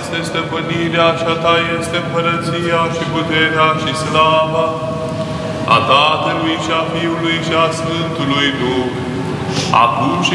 este stăpânirea, și a ta este împărăția și puterea și slava, a Tatălui și a Fiului și a Sfântului Duh, acum și